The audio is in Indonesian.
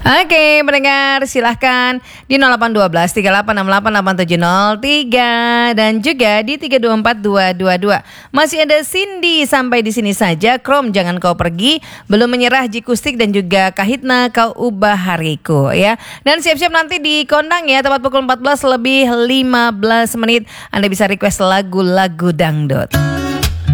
Oke, pendengar silahkan di 0812 3868 dan juga di 324222. Masih ada Cindy sampai di sini saja. Krom jangan kau pergi, belum menyerah Jikustik dan juga Kahitna kau ubah hariku ya. Dan siap-siap nanti di kondang ya, tepat pukul 14 lebih 15 menit Anda bisa request lagu-lagu dangdut.